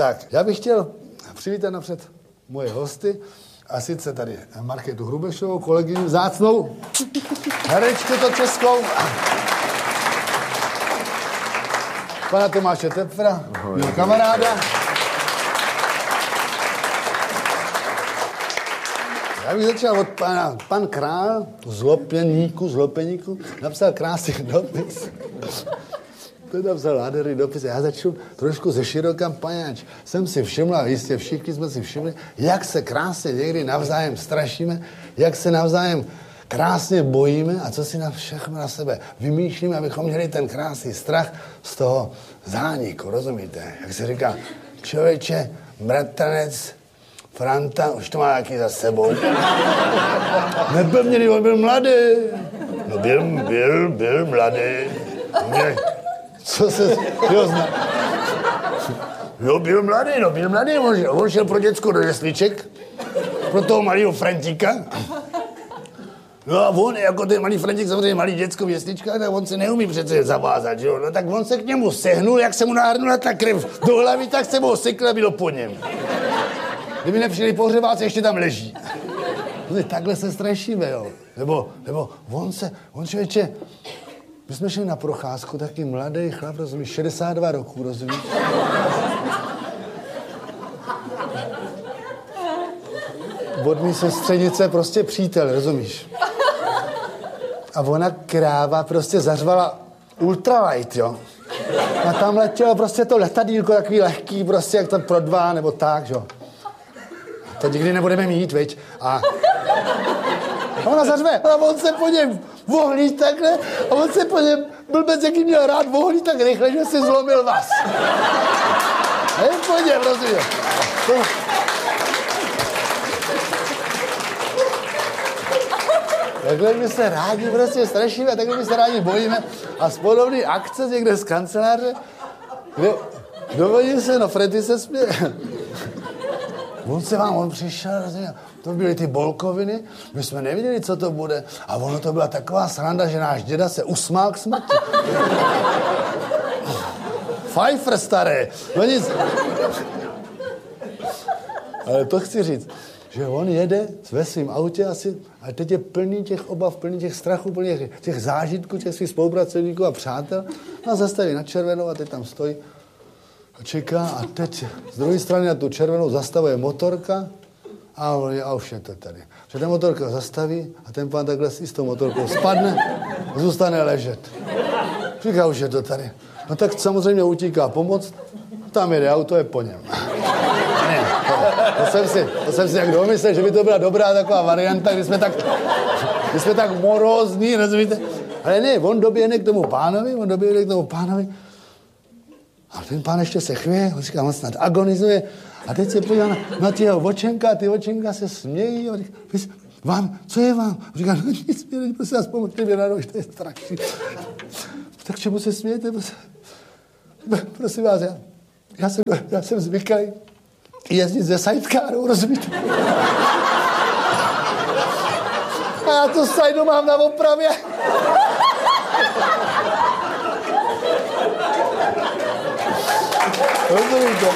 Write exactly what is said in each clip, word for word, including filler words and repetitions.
Tak, já bych chtěl přivítat napřed moje hosty, a sice tady Markétu Hrubešovou, kolegyni vzácnou, herečku to českou, pana Tomáše Tepfra, mého kamaráda. Já bych začal od pana, pan Král, zlopeníku, zlopeníku, napsal krásný dopis. To napsal nádherný dopis. Já začnu trošku ze široka, paňáč. Jsem si všiml, a jistě všichni jsme si všimli, jak se krásně někdy navzájem strašíme, jak se navzájem krásně bojíme a co si na všechno na sebe vymýšlíme, abychom měli ten krásný strach z toho zániku, rozumíte? Jak se říká, člověče, bratranec, Franta, už to má nějaký za sebou. Nepevněný, on byl mladý. No byl, byl, byl mladý. Mě, co se, jo, zna... Jo, byl mladý, no, byl mladý. On, on šel pro děcko do jesliček, pro toho malého Frantíka. No a on, jako ten malý Frantík, samozřejmě malý děcko v jesličkách, tak on se neumí přece zavázat, jo. No tak on se k němu sehnul, jak se mu nahrnula ta krev do hlavy, tak se mu osekla, bylo po něm. Kdyby nepřijeli pohřebáci, ještě tam leží. Takhle se strašíme, jo. Nebo, nebo on se, on člověče, my jsme šli na procházku, taky mladý chlap, rozumíš, šedesát dva roků, rozumíš? Od mý sestřenice prostě přítel, rozumíš? A ona kráva prostě zařvala ultralight, jo. A tam letělo prostě to letadýlko takový lehký, prostě jak tam pro dva, nebo tak, jo. To nikdy nebudeme mít, viď? A, a ona zařve, a on se po něm vohlí takhle, a on se po něm, blbec, jaký měl rád, vohlí tak rychle, že si zlomil vás. A je po něm, rozumím. Takhle my se rádi prostě strašíme, takhle my se rádi bojíme. A z podobný akce někde z kanceláře, kde, dovolím se, no Freddy se směje. On se vám, on přišel, to byly ty bolkoviny, my jsme nevěděli, co to bude. A ono to byla taková sranda, že náš děda se usmál k smrti. Pfeiffer staré, no nic. Ale to chci říct, že on jede ve svým autě asi, a teď je plný těch obav, plný těch strachů, plný těch, těch zážitků, těch svých spolupracovníků a přátel. A zastaví na červenou a teď tam stojí a čeká a teď z druhé strany na tu červenou zastavuje motorka a, on je, a už je to tady. Že ta motorka zastaví a ten pán takhle s tou motorkou spadne a zůstane ležet. Říká, už je to tady. No tak samozřejmě utíká pomoct, tam jede auto, je po něm. Ne, to, to, jsem si, to jsem si jak domyslel, že by to byla dobrá taková varianta, kdy jsme tak, kdy jsme tak morózní, rozumíte? Ale ne, on doběhne k tomu pánovi, on doběhne k tomu pánovi a ten pán ještě se chvěje, on říká, on snad agonizuje a teď se podívá na, na ty jeho očenka a ty očenka se smějí a říká, vám, co je vám? On říká, no nic, mě, prosím vás, pomožte mě na nož, to je strašný. Tak čemu se smějete? Prosím, prosím vás, já, já, jsem, já jsem zvyklý jezdit ze sidecaru, rozumíte? A já to sajdu mám na opravě. Rozumíte?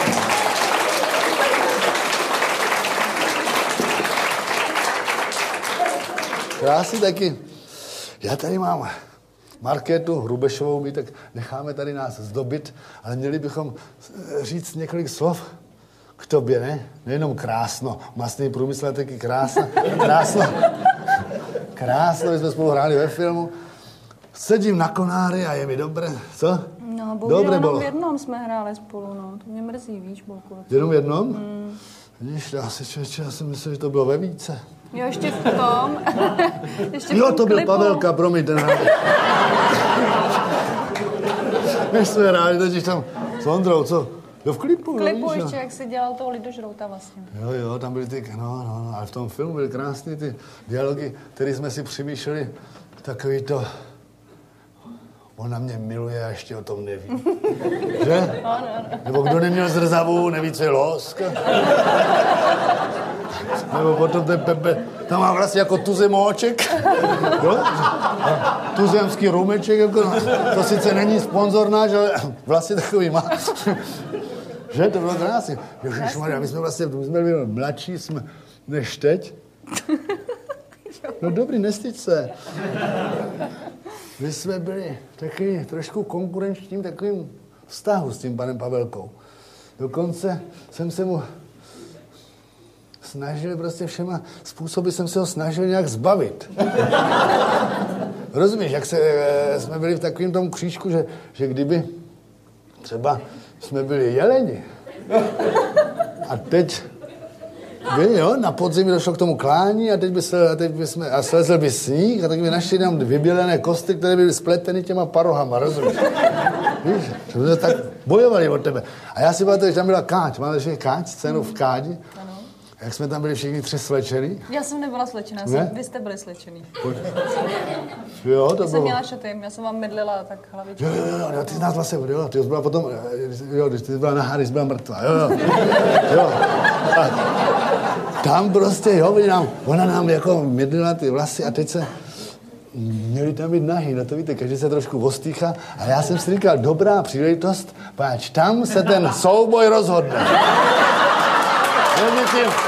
Já si taky, já tady mám Markétu Hrubešovou, my tak necháme tady nás zdobit, ale měli bychom říct několik slov k tobě, ne? Nejenom krásno, masný průmysl je taky krásno, krásno, krásno, my jsme spolu hráli ve filmu. Sedím na konári a je mi dobré, co? No, bohužel jenom v jednom jsme hráli spolu, no, to mě mrzí, víš, Bolku. Jenom v jednom? Mm. Víš, já si, člověče, já si myslím, že to bylo ve více. Jo, ještě v tom. ještě v jo, tom to byl klipu. Pavelka, promiň, ten hráli. My jsme hráli totiž tam s Ondrou, co? Jo, v klipu, V klipu víš, ještě, jo. jak jsi dělal toho Lidožrouta vlastně. Jo, jo, tam byly ty, no, no, no, ale v tom filmu byly krásné ty dialogy, které jsme si přemýšleli, takový to, ona mě miluje a ještě o tom neví. Že? No, no, no. Nebo kdo neměl zrzavu, neví, co je losk. Nebo potom ten Pepe, tam má vlastně jako tuzemóček. Jo? Tuzemský rumeček, jako, to sice není sponzor náš, ale vlastně takový má. Že? To bylo krásně. Ježišmarja, my jsme vlastně, my jsme byli mladší jsme než teď. No dobrý, nestyď se. My jsme byli taky trošku konkurenčním takovým vztahu s tím panem Pavelkou. Dokonce jsem se mu snažil prostě všema způsoby, jsem se ho snažil nějak zbavit. Rozumíš, jak se, jsme byli v takovém tom křížku, že, že kdyby třeba jsme byli jeleni a teď by, jo, na podzim došlo k tomu klání a teď by, se, a teď by jsme, a slezl by sníh a tak by našli nám vybělené kosty, které byly spleteny těma parohama, rozumíš? Víš, že jsme tak bojovali od tebe. A já si pamatuju, že tam byla káč, máme ještě káč, scénu v Kádi. Jak jsme tam byli všichni tři slečený? Já jsem nebyla slečená, jsem, vy jste byli slečený. Jo, to já bylo. jsem měla šaty, já jsem vám mydlila tak hlavičku. Jo, jo, jo, ty z nás vlastně, jo, ty jsi byla potom, jo, když ty jsi byla nahá, když jsi byla mrtvá, jo, jo, jo. A tam prostě, jo, nám, ona nám jako mydlila ty vlasy a teď se měli tam být nahý, no to víte, každý se trošku ostýchá a já jsem si říkal, dobrá příležitost, páč, tam se ten souboj rozhodne. Mezi tím,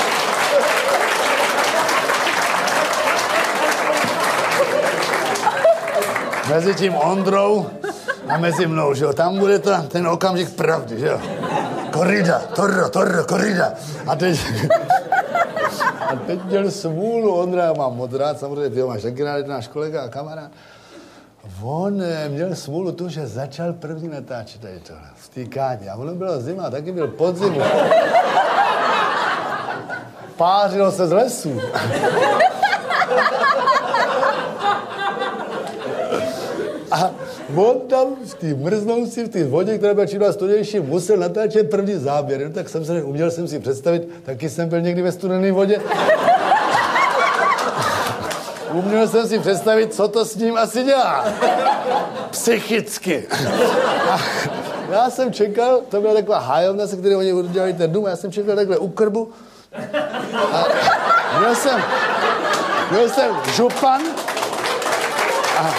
mezi tím Ondrou a mezi mnou, že jo, tam bude to, ten okamžik pravdy, že jo. Korrida, torro, torro, korrida. A teď, a teď měl smůlu, Ondra, já mám moc rád, samozřejmě, ty ho máš taky rád, náš kolega a kamarád. On měl smůlu tu, že začal první natáčet tady tohle, v té Kádě. A ono bylo zima, taky byl podzim. Pářilo se z lesů. A on tam v té mrznoucí, v té vodě, která byla čím dál studenější, musel natáčet první záběr. No, tak jsem se, uměl jsem si představit, taky jsem byl někdy ve studené vodě. Uměl jsem si představit, co to s ním asi dělá. Psychicky. A já jsem čekal, to byla taková hájovna, se kterou oni udělali ten dům, já jsem čekal takhle u krbu. A měl jsem, měl jsem župan a,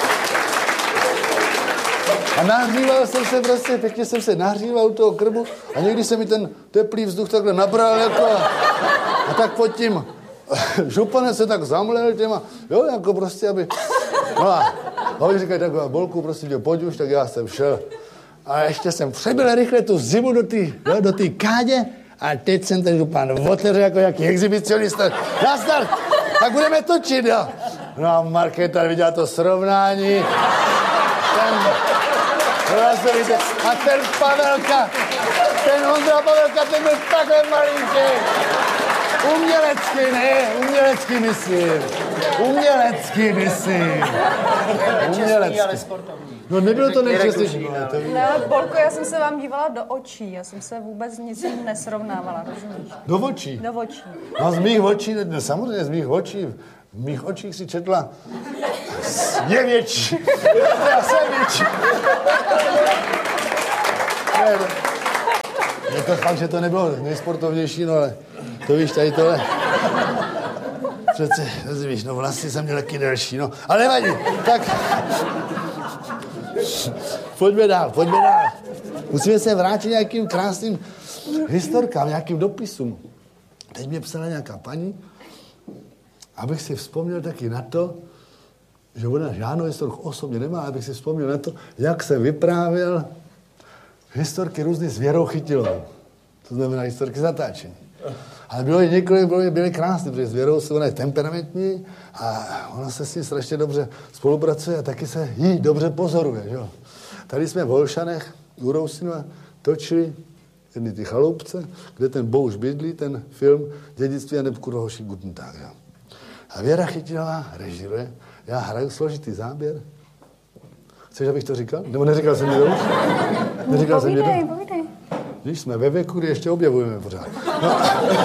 a nahříval jsem se prostě, pěkně jsem se nahříval u toho krbu a někdy se mi ten teplý vzduch takhle nabral jako a, a tak pod tím županem se tak zamlel těma, jo, jako prostě, aby, no a, a oni říkají taková bolku, prostě, že pojď už, tak já jsem šel. A ještě jsem přebyl rychle tu zimu do té do té Kádě a teď jsem ten župan otevřel jako jaký exhibicionista. Nazdar, tak budeme točit, jo. No a Markéta viděla to srovnání. Ten, a ten Pavelka, ten Ondra Pavelka, ten byl takhle malinký. Umělecký, ne, umělecký myslím. Umělecký myslím. Umělecký. Ale sportovní. No nebylo to nejčastější. Ne, Bolko, já jsem se vám dívala do očí, já jsem se vůbec nic nesrovnávala, rozumíš? Do očí? Do očí. No z mých očí, ne, samozřejmě z mých očí, v mých očích si četla je větší. Já jsem větší. Ne, ne. Je to fakt, že to nebylo nejsportovnější, no ale to víš, tady tohle. Přece, víš, no vlastně jsem měl taky delší, no. Ale nevadí, tak pojďme dál, pojďme dál. Musíme se vrátit nějakým krásným historkám, nějakým dopisům. Teď mě psala nějaká paní, abych si vzpomněl taky na to, že ona žádnou historku osobně nemá, abych si vzpomněl na to, jak jsem vyprávěl historky různých s Věrou Chytilovou. To znamená historky zatáčení. Ale bylo i několik, bylo, byly krásné, protože s Věrou se ona je temperamentní a ona se s ní strašně dobře spolupracuje a taky se jí dobře pozoruje. Že? Tady jsme v Holšanech u Rousinova točili jedny ty chaloupce, kde ten Bouš bydlí, ten film Dědictví a Nebku Rohoší Guten Tag. Jo. A Věra Chytilová režiruje, já hraju složitý záběr. Chceš, abych to říkal? Nebo neříkal jsem někdo už? Neříkal jsem někdo? Povídej, povídej. Když jsme ve věku, kdy ještě objevujeme pořád. No.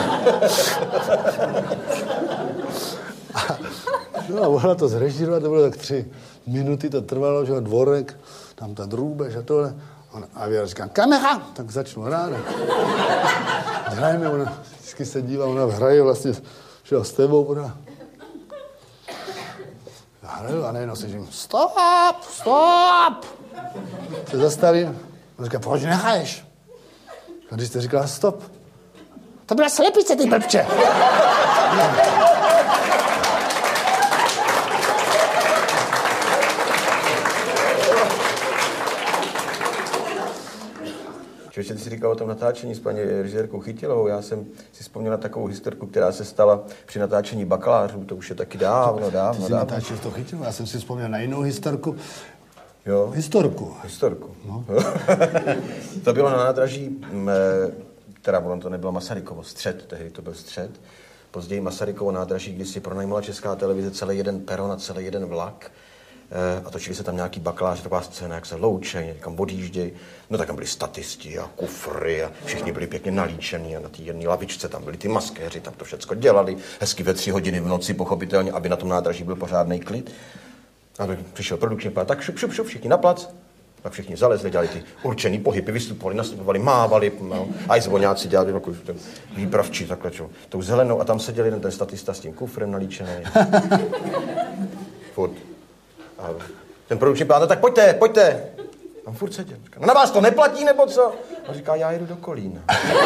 A, no a mohla to zrežírovat, to bylo tak tři minuty, to trvalo, že dvorek, tam ta drůbež a tohle. A Věra říká, kamera, tak začnu hrát. Hrajeme, ona vždycky se dívá, ona hraje vlastně, že s tebou, ona. Já hraju a nejenom se říkám, stop, stop. Se zastavím, on říká, proč nehraješ? A když jste říkala stop. To byla slepice, ty blbče. Čeště, ty jsi říkal o tom natáčení s paní režisérkou Chytilovou. Já jsem si vzpomněl na takovou historku, která se stala při natáčení Bakalářů. To už je taky dávno, dávno, Ty jsi dávno. natáčel to Chytilovou. Já jsem si vzpomněl na jinou historku. Jo. Historku. Historku. No. To bylo na nádraží, teda ono to nebylo Masarykovo, Střed, tehdy to byl Střed. Později Masarykovo nádraží, kdy si pronajmula Česká televize celý jeden peron a celý jeden vlak. A točili se tam nějaký bakalář, taková scéna, jak se loučejí, někam odjíždějí. No tak tam byli statisti a kufry a všichni byli pěkně nalíčení a na té jedné lavičce tam byli ty maskéři, tam to všecko dělali. Hezky ve tři hodiny v noci, pochopitelně, aby na tom nádraží byl pořádný klid. A přišel produkční plán, tak šup, šup, šup, všichni na plac. Pak všichni zalezli, dělali ty určený pohyby, vystupovali, nastupovali, mávali, no. A i zvoňáci dělali takový ten výpravčí, takhle čo, tou zelenou. A tam seděl jeden ten statista s tím kufrem nalíčený. Furt. A ten produkční plán, tak pojďte, pojďte. Tam furt seděl. Říká, no na vás to neplatí, nebo co? A říká, já jedu do Kolína.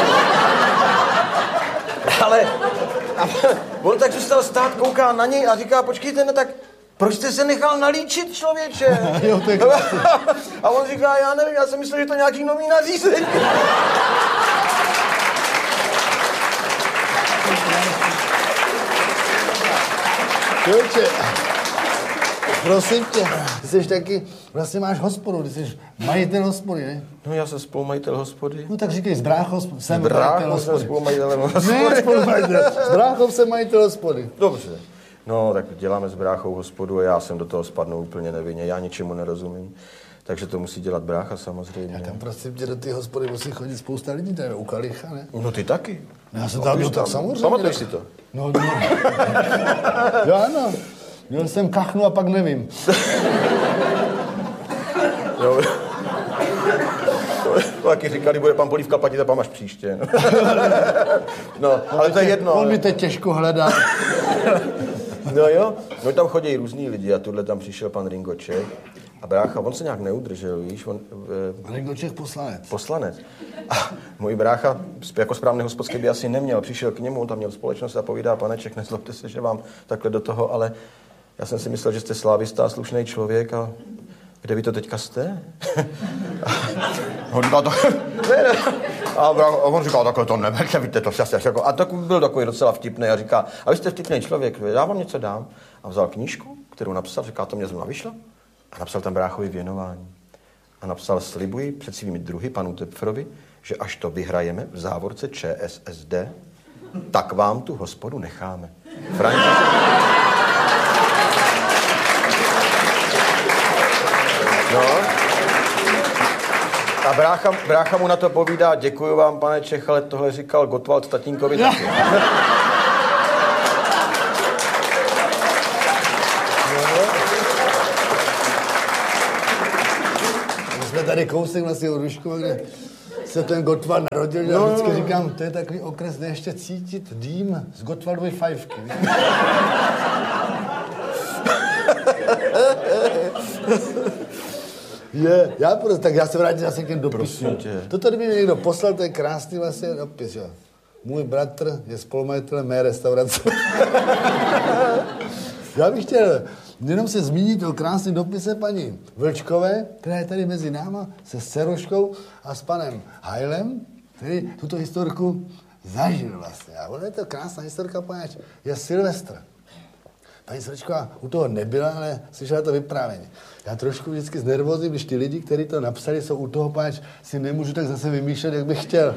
Ale a on tak zůstal stát, kouká na něj a říká, počkejte, no tak proč jste se nechal nalíčit, člověče? Jo, to je a on říká, já nevím, já jsem myslel, že to nějaký nový nařízení. Člověče, prosím tě, ty jsi taky, vlastně máš hospodu, ty jsi majitel hospody, ne? No já jsem spolumajitel hospody. No tak říkej, s bráchou jsem S bráchou majitel hospody. jsem spolumajitelem hospody. Ne, spolumajitel, s bráchou jsem majitel hospody. Dobře. No, tak děláme s bráchou hospodu a já jsem do toho spadnul úplně nevinně, já ničemu nerozumím. Takže to musí dělat brácha samozřejmě. Já tam prosím tě, do ty hospody musí chodit spousta lidí, tady u Kalicha, ne? No ty taky. Já jsem No, tam ty byl jsi tak tam. samozřejmě. Pamatuješ si to? No, no. Jo, ano. Měl jsem kachnu a pak nevím. Jo. Taky říkali, bude pan Polívka platit a pan až příště. No, ale to je jedno. On mi teď těžko hledá. No jo, no tam chodí různý lidi a tuhle tam přišel pan Ringoček a brácha, on se nějak neudržel, víš, on... A Ringoček poslanec. Poslanec. A můj brácha jako správný hospodský by asi neměl, přišel k němu, on tam měl společnost a povídá, paneček, nezlobte se, že vám takhle do toho, ale já jsem si myslel, že jste slávista a slušný člověk a kde vy to teďka jste? A on říkal, to... A on říkal, takhle to neberte, víte, to se jako... A tak byl takový docela vtipný a říká, a vy jste vtipný člověk, já vám něco dám. A vzal knížku, kterou napsal, říká, to mě zrovna vyšlo. A napsal tam bráchovi věnování. A napsal, slibuji před svými druhy panu Tepfrovi, že až to vyhrajeme v závorce ČSSD, tak vám tu hospodu necháme. František... No. A brácha, brácha mu na to povídá, děkuju vám, pane Čech, ale tohle říkal Gottwald tatínkovi taky. My jsme tady kousek vlastně od Ruškova, kde se ten Gottwald narodil, já no, vždycky no. říkám, to je takový okres, kde ještě cítit dým z Gottwaldovy fajfky. Je, já prostě, tak já se vrátím zase k těm dopisům. Toto, kdyby mi někdo poslal, to je krásný vlastně dopis, jo. Můj bratr je spolumajitelem mé restaurace. Já bych chtěl jenom se zmínit o krásném dopise paní Vlčkové, která je tady mezi náma se Seroškou a s panem Hajlem, který tuto historku zažil vlastně. A ona je to krásná historka, poněvadž je Silvestr. Paní Sročková u toho nebyla, ale slyšela to vyprávění. Já trošku vždycky znervózním, když ty lidi, kteří to napsali, jsou u toho, pač si nemůžu tak zase vymýšlet, jak bych chtěl.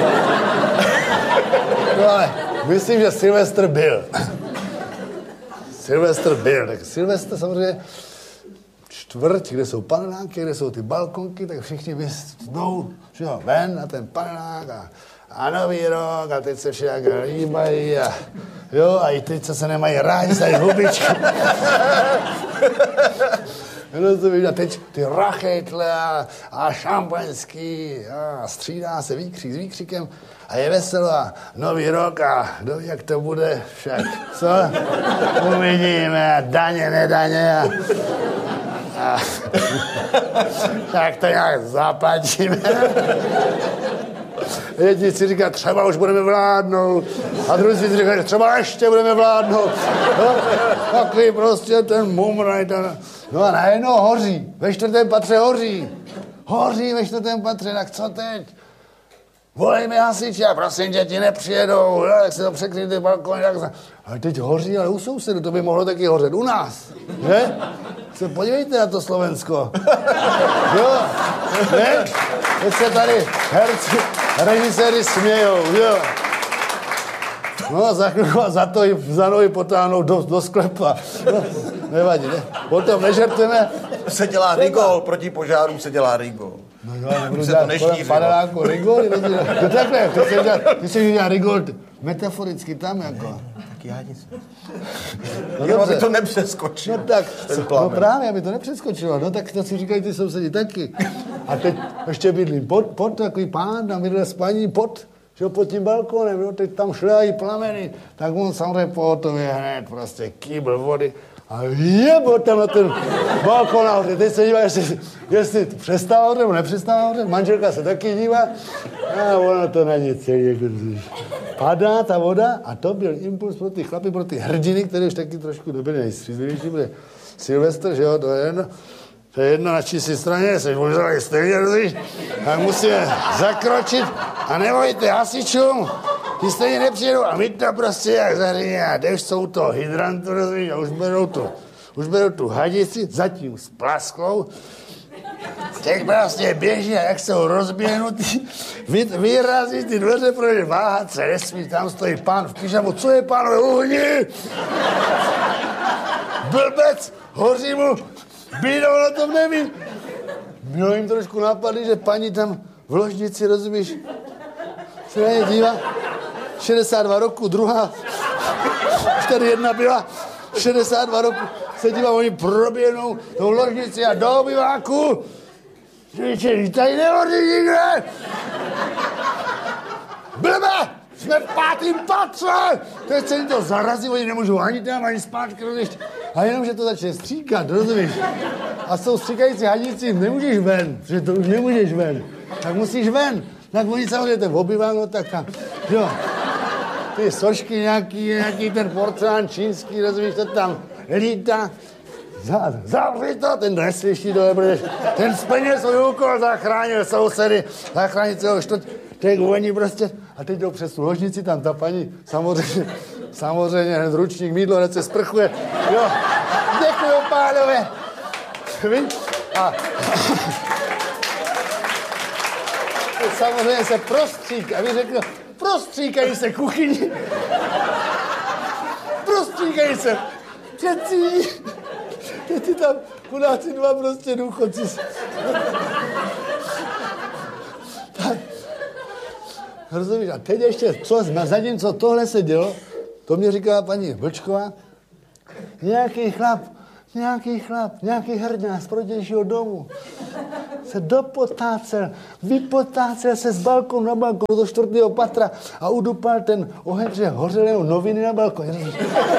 No ale myslím, že Silvestr byl. Silvestr byl. Tak Silvestr samozřejmě čtvrť, kde jsou paneláky, kde jsou ty balkonky, tak všichni vysnou, že jo, ven na ten panelák a a nový rok, a teď se však líbají a jo, a i teď, co se nemají rádi, se hubičky. No, a teď ty rachejtle a, a šampaňský a střídá se výkřik s výkřikem a je veselo a nový rok a kdo ví, jak to bude však, co? Uvidíme, daně, nedaně a, a tak to nějak zaplatíme. Jedni si říkají, třeba už budeme vládnout. A druhý si říkají, třeba ještě budeme vládnout. No, takový prostě ten mumraj. Ten... No a najednou hoří. Ve čtvrtém patře hoří. Hoří ve čtvrtém patře, tak co teď? Volejme hasiče a prosím tě, ti nepřijedou, jo, tak se to překryjte balkony. Tak... Ale teď hoří, ale u sousedů, to by mohlo taky hořet. U nás, že? Se podívejte na to Slovensko. Jo, ne? Teď se tady herci, režiséry smějou, jo. No a za chvíli za to i za nohy potáhnou do, do sklepa. No, nevadí, ne? Potom nežertujeme. Se dělá rigol, proti požárům se dělá rigol. No jo, nebudu dělat kolem paneláku rigol. No takhle, ty se dělá, ty se dělá rigol metaforicky tam jako. Tak já nic. No jo, aby to nepřeskočilo. No tak, no právě, aby to nepřeskočilo. No tak to si říkají ty sousedi taky. A teď ještě bydlím pod, pod takový pán a bydle s paní pod, že pod tím balkónem, no, teď tam šlehají plameny. Tak on samozřejmě pohotově hned prostě kýbl vody. A jebo tam na ten balkon nahoře. Teď se dívá, jestli, jestli to přestává hořet, nebo nepřestává hořet. Manželka se taky dívá. A ono to není celý. Padá ta voda a to byl impuls pro ty chlapy, pro ty hrdiny, které už taky trošku dobyly nejstřízlivější. Bude Silvestr, že jo, to je jedno. To je jedno na čísi straně, jsi možná stejně, rozvíš. Tak musíme zakročit a nebojte hasičům. Ty stejně nepřijedou a my to prostě jak zahříně a jdeš jsou to hydrantu, rozvíš, a už berou tu, už berou tu hadici, zatím s plasklou. Teď prostě běží a jak jsou rozběhnutí, vy, vyrazí ty dveře, protože váhat se nesmí, tam stojí pán v pyžamu, co je pánové, uhni! Blbec, hoří mu, bídou na tom neví. Bylo jim trošku napadli, že paní tam v ložnici, rozumíš, se na ně dívá, šedesát dva roku, druhá, už tady jedna byla, šedesát dva roku, se dívá, oni proběhnou tou ložnici a do obyváku. Že tady nehoří nikde. Blbe, jsme v pátým patře. Teď se jim to zarazí, oni nemůžou ani tam, ani zpátky, rozumíš. A jenom, že to začne stříkat, rozumíš. A s tou stříkající hadicí nemůžeš ven, protože to už nemůžeš ven. Tak musíš ven. Tak oni samozřejmě ten obyvák, tak tam, jo. Ty sošky nějaký, nějaký ten porcelán čínský, rozumíš, to tam lítá. Zavři to, ten neslyší dole, protože ten splnil svůj úkol, zachránil sousedy, zachránil celou čtvrt, teď oni prostě, a teď jdou přes tu ložnici, tam ta paní, samozřejmě, samozřejmě, hned ručník, mýdlo, hned se sprchuje, jo, děkuju, pánové, a samozřejmě se prostřík, a vy řekl, prostříkají se kuchyni, prostříkají se, přeci, teď ty tam chudáci dva prostě důchodci. Tak, rozumíš, a teď ještě, co, zatímco tohle se dělo, to mě říkala paní Vlčková, nějaký chlap, nějaký chlap, nějaký hrdina z protějšího domu se dopotácel, vypotácel se z balkonu na balkonu do čtvrtého patra a udupal ten oheň, že hořelého noviny na balkoně. Rozumíš?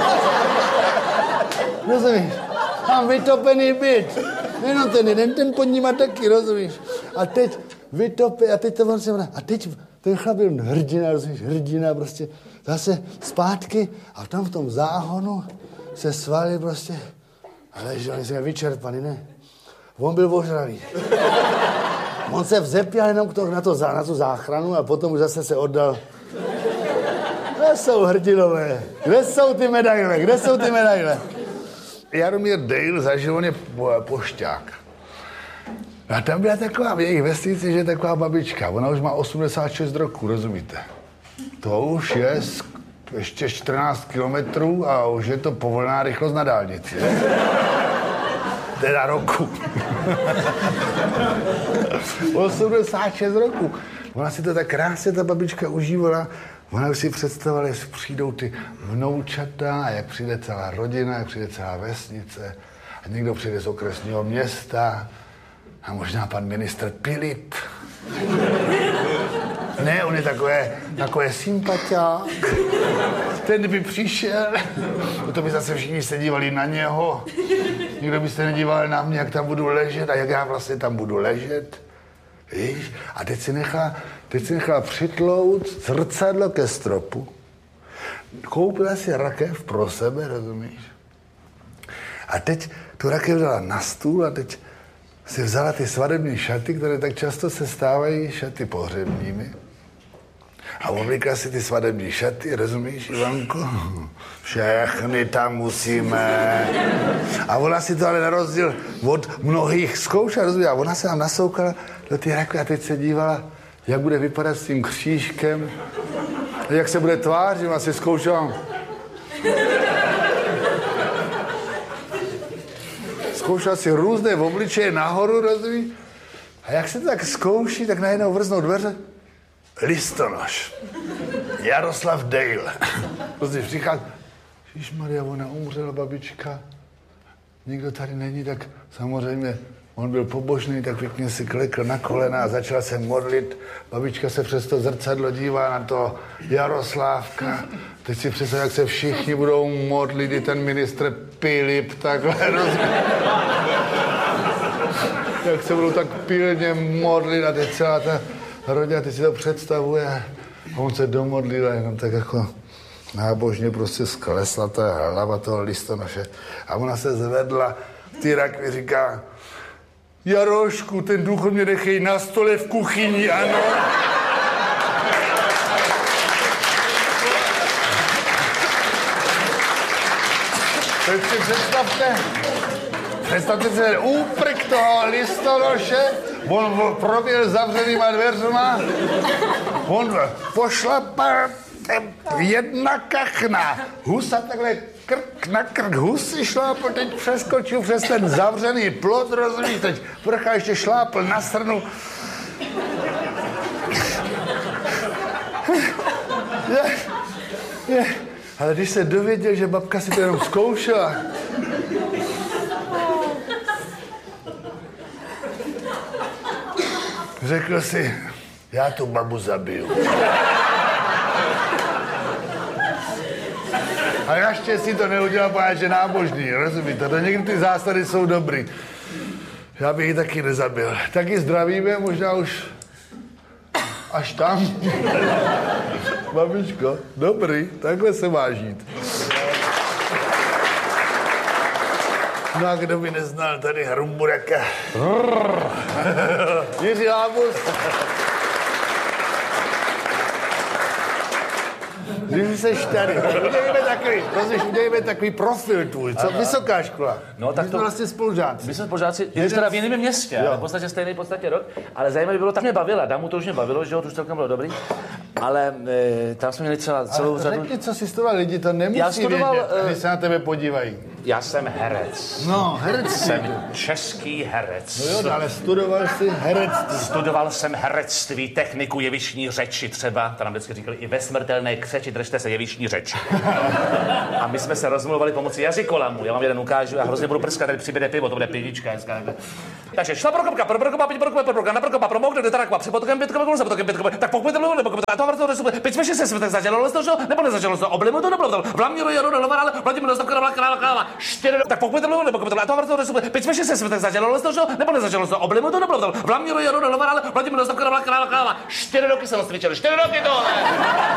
Rozumíš? Mám vytopený byt. Jenom ten jeden, ten pod ním taky, rozumíš? A teď vytopí, a teď to vlastně, a teď ten chlap byl hrdina, rozumíš? Hrdina prostě zase zpátky a tam v tom záhonu se svalil prostě a ležel, jsme vyčerpaný, ne? On byl ožralý. On se vzepěl jenom to, na, to, na tu záchranu a potom už zase se oddal. Kde jsou hrdinové? Kde jsou ty medaile? Kde jsou ty medaile? Jaromír Dejl zažil, on je pošťák. A tam byla taková v jejich vesnici, že taková babička. Ona už má osmdesát šest roků, rozumíte? To už je ještě čtrnáct kilometrů a už je to povolená rychlost na dálnici. Teda roku. osmdesát šest roku. Ona si to tak krásně, ta babička, užívala. Ona už si představovala, jak přijdou ty vnoučata, jak přijde celá rodina, jak přijde celá vesnice. A někdo přijde z okresního města. A možná pan ministr Pilip. Ne, on je takové, takové sympatiák. Ten by přišel, to by zase všichni se dívali na něho. Nikdo by se nedíval na mě, jak tam budu ležet a jak já vlastně tam budu ležet. Víš? A teď si nechala, teď si nechala přitlout zrcadlo ke stropu. Koupila si rakev pro sebe, rozumíš? A teď tu rakev dala na stůl a teď si vzala ty svadební šaty, které tak často se stávají šaty pohřebními. A oblíkla si ty svadební šaty, rozumíš, Ivanko? Všechny tam musíme. A ona si to ale na rozdíl od mnohých zkoušela, rozumíš? A ona se nám nasoukala do ty rakve a teď se dívala, jak bude vypadat s tím křížkem, jak se bude tvářit, a si zkoušela. Zkoušela si různé obličeje nahoru, rozumíš? A jak se to tak zkouší, tak najednou vrznou dveře. Listonoš. Jaroslav Dejl. Prostě přichází. Ježišmarja, ona umřela, babička. Nikdo tady není, tak samozřejmě on byl pobožný, tak pěkně si klekl na kolena a začal se modlit. Babička se přes to zrcadlo dívá na to Jaroslávka. Teď si představ, jak se všichni budou modlit, i ten ministr Pilip, takhle, rozumím. Jak se budou tak pilně modlit a teď celá ta rodina, teď si to představuje. A on se domodlil a jenom tak jako nábožně prostě sklesla ta hlava toho listonoše. A ona se zvedla, ty rakvi říká, Jarošku, ten důchod mě nechej na stole v kuchyni, ano. Teď si představte, představte si úprk toho listonoše, on proběhl zavřenýma dveřma, on pošlapal jedna kachna, husa takhle krk na krk husy šlápl, teď přeskočil přes ten zavřený plot, rozumíš, teď prcha ještě šlápl na strnu. Je, je. Ale když se dověděl, že babka si to jenom zkoušela, řekl si, já tu babu zabiju. A naštěstí to neudělal, protože je nábožný, rozumíte? To někdy ty zásady jsou dobrý. Já bych ji taky nezabil. Taky zdravíme, možná už až tam. Babičko, dobrý, takhle se má žít. No a kdo by neznal tady Hrumburaka? Jiří Lábus. Když jsi tady, udělejme takový, prosím, udělejme takový profil tvůj, co? Vysoká škola. No, tak my to jsme vlastně spolužáci. My jsme spolužáci, když teda v jiném městě, ale v podstatě stejný v podstatě rok, ale zajímavé bylo, tak mě bavila, dámu to už mě bavilo, že jo, to už celkem bylo dobrý, ale e, tam jsme měli celá, celou ale řadu... řekni, co jsi studoval, lidi to nemusí Já studoval, vědět, uh, když se na tebe podívají. Já jsem herec. No, herectví. Jsem český herec. No jo, ale studoval jsi herectví. Studoval jsem herectví, techniku jevištní řeči třeba, to nám vždycky říkali, i ve smrtelné křeči držte se jevištní řeč. A my jsme se rozmluvali pomocí jazykolamu. Já vám jeden ukážu, já hrozně budu prskat, tady přibude pivo, to bude pivička. Takže šla prokopka, pro prokopa, pět prokopa, pro prokopa, na prokopa, pro mokde, do tarakva, při potokem pětkové, za potokem pětkové, tak pokud to bylo, nebo pokud to varto, to pět jsme se světek zadělalo z toho, nebo nezadělalo z toho, oblimu to nebylo, vlamně roje, do lovar, ale Vladimír dostal krála, krála, krála, čtyři, tak pokud to bylo, nebo pokud to varto, to pět jsme se světek zadělalo z toho, nebo nezadělalo z toho, oblimu to nebylo, vlamně roje, do lovar, ale Vladimír dostal krála, krála, krála, čtyři roky jsem cvičil, čtyři roky tohle.